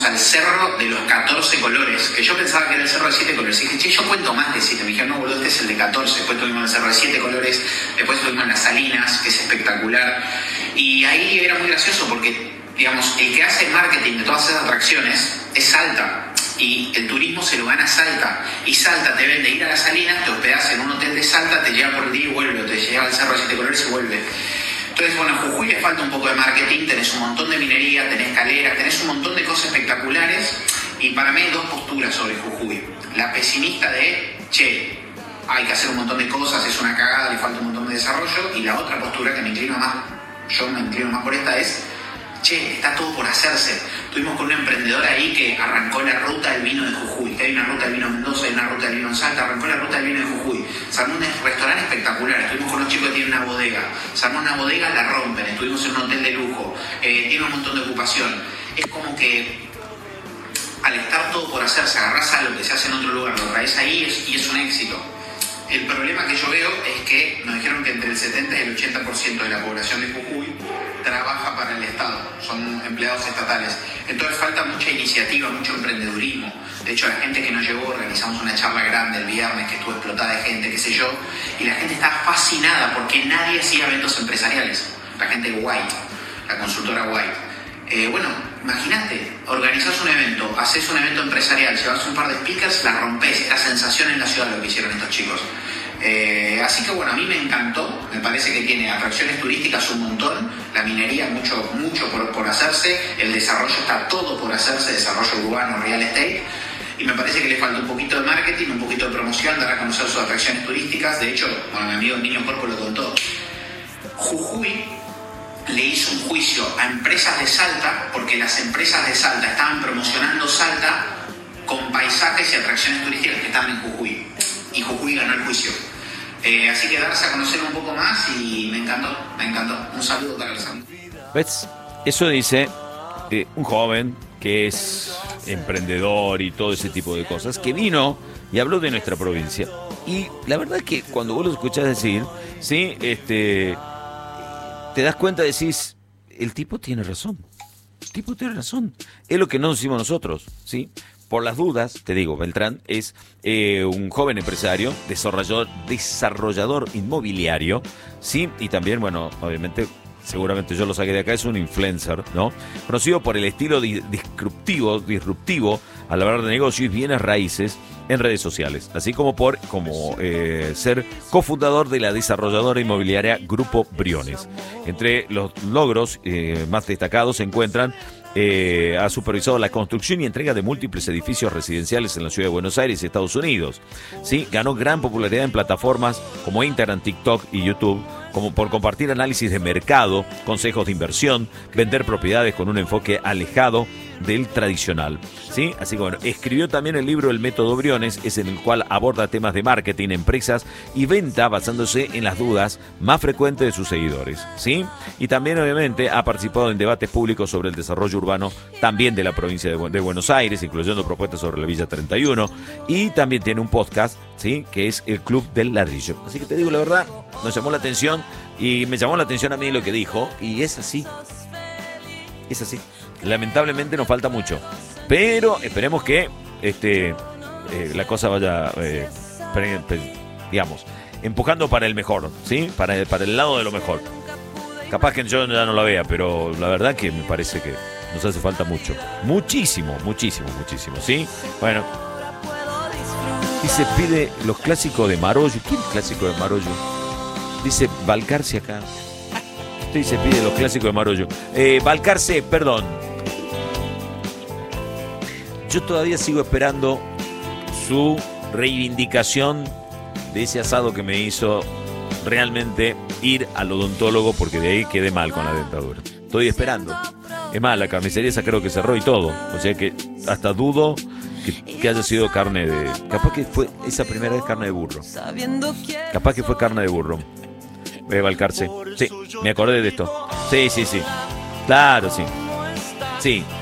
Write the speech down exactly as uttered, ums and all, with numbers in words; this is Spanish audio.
al cerro de los catorce colores, que yo pensaba que era el cerro de siete colores, y dije, che, yo cuento más de siete, me dijeron, no, boludo, este es el de catorce, después tuvimos el cerro de siete colores, después tuvimos las Salinas, que es espectacular, y ahí era muy gracioso porque, digamos, el que hace marketing de todas esas atracciones es Salta, y el turismo se lo gana Salta, y Salta te vende ir a las Salinas, te hospedas en un hotel de Salta, te lleva por el día y vuelve, o te lleva al cerro de siete colores y vuelve. Entonces, bueno, a Jujuy le falta un poco de marketing, tenés un montón de minería, tenés escaleras, tenés un montón de cosas espectaculares, y para mí hay dos posturas sobre Jujuy. La pesimista de, che, hay que hacer un montón de cosas, es una cagada, le falta un montón de desarrollo, y la otra postura que me inclino más, yo me inclino más por esta es, che, está todo por hacerse. Estuvimos con un emprendedor ahí que arrancó la ruta del vino de Jujuy, que hay una ruta del vino en Mendoza, hay una ruta del vino en Salta, arrancó la ruta del vino de Jujuy. Se armó un restaurante espectacular, estuvimos con los chicos que tienen una bodega, se armó una bodega, la rompen, estuvimos en un hotel de lujo, eh, tiene un montón de ocupación. Es como que al estar todo por hacerse, agarrás algo que se hace en otro lugar, lo traes ahí es, y es un éxito. El problema que yo veo es que nos dijeron que entre el setenta y el ochenta por ciento de la población de Jujuy trabaja para el Estado, son empleados estatales. Entonces falta mucha iniciativa, mucho emprendedurismo. De hecho, la gente que nos llegó, organizamos una charla grande el viernes que estuvo explotada de gente, qué sé yo, y la gente estaba fascinada porque nadie hacía eventos empresariales. La gente White, la consultora White. Eh, bueno, imagínate, organizás un evento, haces un evento empresarial, llevas un par de speakers, la rompes, la sensación en la ciudad lo que hicieron estos chicos. Eh, así que bueno, a mí me encantó, me parece que tiene atracciones turísticas un montón, la minería mucho, mucho por, por hacerse, el desarrollo está todo por hacerse, desarrollo urbano, real estate, y me parece que le falta un poquito de marketing, un poquito de promoción, dar a conocer sus atracciones turísticas. De hecho, bueno, mi amigo Niño Corpo lo contó, Jujuy le hizo un juicio a empresas de Salta porque las empresas de Salta estaban promocionando Salta con paisajes y atracciones turísticas que estaban en Jujuy, y Jujuy ganó el juicio. Eh, así que darse a conocer un poco más y me encantó, me encantó. Un saludo para Alessandro. ¿Ves? Eso dice eh, un joven que es emprendedor y todo ese tipo de cosas, que vino y habló de nuestra provincia. Y la verdad es que cuando vos lo escuchás decir, sí, este, te das cuenta, decís, el tipo tiene razón. El tipo tiene razón. Es lo que no decimos nosotros, ¿sí? Por las dudas, te digo, Beltrán es eh, un joven empresario, desarrollador, desarrollador inmobiliario, sí, y también, bueno, obviamente, seguramente yo lo saqué de acá, es un influencer, ¿no? Conocido por el estilo di- disruptivo, disruptivo al hablar de negocios y bienes raíces en redes sociales, así como por como eh, ser cofundador de la desarrolladora inmobiliaria Grupo Briones. Entre los logros eh, más destacados se encuentran Eh, ha supervisado la construcción y entrega de múltiples edificios residenciales en la ciudad de Buenos Aires y Estados Unidos. Sí, ganó gran popularidad en plataformas como Instagram, TikTok y YouTube, como por compartir análisis de mercado, consejos de inversión, vender propiedades con un enfoque alejado del tradicional. ¿Sí? Así que bueno, escribió también el libro El Método Briones, es en el cual aborda temas de marketing, empresas y venta basándose en las dudas más frecuentes de sus seguidores. ¿Sí? Y también obviamente ha participado en debates públicos sobre el desarrollo urbano también de la provincia de, Bu- de Buenos Aires, incluyendo propuestas sobre la Villa treinta y uno, y también tiene un podcast, ¿sí? Que es el Club del Ladrillo. Así que te digo la verdad, nos llamó la atención y me llamó la atención a mí lo que dijo, y es así, es así. Lamentablemente nos falta mucho, pero esperemos que este eh, la cosa vaya, eh, pre- pre- digamos, empujando para el mejor, ¿sí? Para, para el lado de lo mejor. Capaz que yo ya no la vea, pero la verdad que me parece que nos hace falta mucho. Muchísimo, muchísimo, muchísimo, ¿sí? Bueno. Y se pide los clásicos de Marollo. ¿Qué es el clásico de Marollo? Dice Balcarce acá. Usted dice pide los clásicos de Marollo. Eh, Balcarce, perdón. Yo todavía sigo esperando su reivindicación de ese asado que me hizo realmente ir al odontólogo, porque de ahí quedé mal con la dentadura. Estoy esperando. Es más, la carnicería esa creo que cerró y todo. O sea que hasta dudo que, que haya sido carne de... Capaz que fue esa primera vez carne de burro. Capaz que fue carne de burro. Voy a Balcarce. Sí, me acordé de esto. Sí, sí, sí. Claro, sí. Sí.